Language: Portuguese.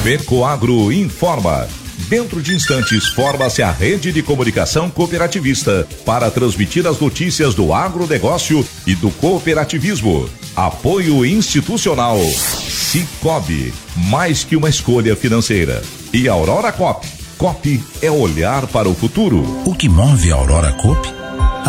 Becoagro informa. Dentro de instantes, forma-se a rede de comunicação cooperativista para transmitir as notícias do agronegócio e do cooperativismo. Apoio institucional. Cicobi, mais que uma escolha financeira. E Aurora Coop. Coop é olhar para o futuro. O que move a Aurora Coop